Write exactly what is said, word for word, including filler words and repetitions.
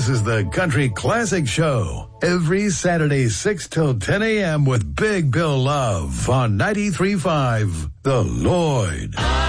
This is the Country Classic Show. Every Saturday, six till ten a.m. with Big Bill Love on ninety-three point five The Lloyd.